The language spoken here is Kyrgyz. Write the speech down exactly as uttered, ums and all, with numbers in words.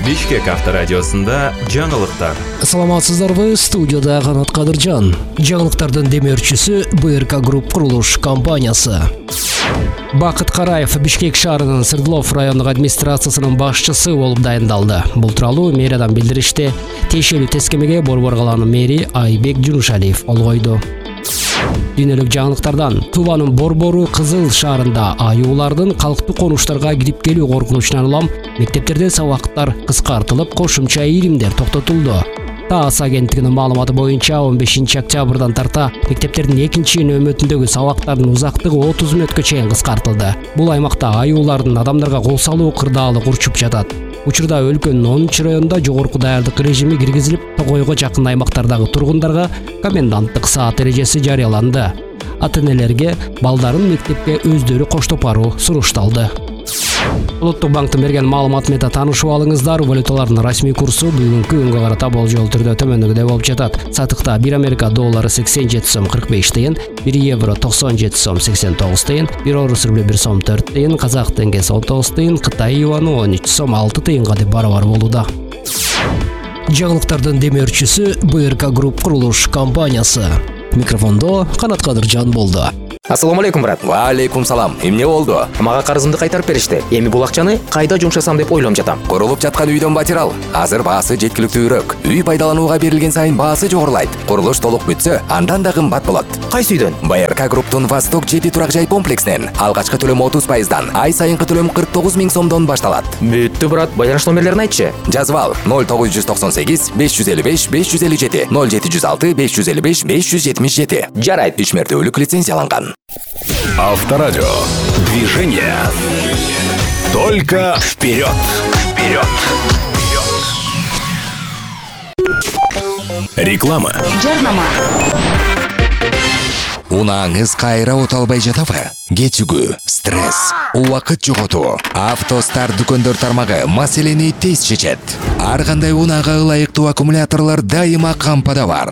Бишкек авторадиосында жаңылыктар. Саламатсыздарбы, студияда Канат Кадыржан. Жаңылыктардын демеушүсү БРК Групп курулуш компаниясы. Бакыт Караев Бишкек шаарынын Свердлов райондук администрациясынын башчысы болуп дайындалды. Бул тууралуу мэриядан билдиришти. Тиешелүү тескемеге Борбор калаанын мэри Айбек Жунушалиев кол койду. Дүйнөлүк жаңылыктардан Туванын Борбору Кызыл шаарында аюулардын калктуу конуштарга кирип келүү коркунучунан улам мектептерде сабактар кыскартылып, кошумча иримдер токтотулду. ТАСС агенттигинин маалыматы боюнча он бешинчи октябрдан тарта мектептердин экинчи нөмөтүндөгү сабактардын узактыгы отуз мүнөткө чейин кыскартылды. Бул аймакта аюулардын адамдарга кол салуу кырдаалык урчуп жатат. Учурда өлкөнүн онунчу районунда жогорку даярдык режими киргизилип, Тогойго жакын аймактардагы тургундарга коменданттык саат эрежеси жарыяланды. Ата-энелерге балдарын мектепке өздөрү коштоп баруу сурушталды. Улуттук банктын берген маалыматы менен таанышып алыңыздар. Валюталардын расмий курсу бүгүнкү күнгө карата болжол түрдө төмөндөгүдөй болуп жатат. Сатыкта бир Америка доллары сексен жети сом кырк беш тыйын, бир евро токсон жети сом сексен тогуз тыйын, бир орус рубль бир сом төрт тыйын, казак теңгеси он тогуз тыйын, Кытай юаны он үч сом алты тыйынга деп барабар болууда. Жаңылыктардын демеушүсү БРК Групп курулуш компаниясы. Микрофондо Канат Кадыржан болду. Ассаламу алейкум, брат. Ва алейкум салам. Эмне болду? Мага карызымды кайтарып беришти. Эми бул акчаны кайда жумшасам деп ойлоп жатам. Курулуп жаткан үйдөн батир. Азыр баасы жеткиликтүүрөөк. Үй пайдаланууга берилген сайын баасы жогорулайт. Курулуш толук бүтсө, андан да кымбат болот. Кайсы үйдөн? БРК Групптун Восток жети турак жай комплексинен алгачкы төлөм отуз пайыздан, ай сайынкы төлөм кырк тогуз миң сомдон башталат. Бүттү, брат. Байланыш номерлерин айтчы. Жазып ал: ноль тогуз жүз токсон сегиз беш жүз элүү беш беш жүз элүү жети, ноль жети жүз алты беш жүз элүү беш беш жүз жетимиш жети. Жарайт. Үч мертөлүк лицензияланган. Авторадио. Движение. Только вперед. Вперед. Реклама. Жарнама. Унааңыз кайра оталбай жатабы? Кетүүгү, стресс, убакыт жоготуу. Автостар дүкөндөр тармагы маселени тез чечет. Ар кандай унаага ылайыктуу аккумуляторлор дайыма кампада бар.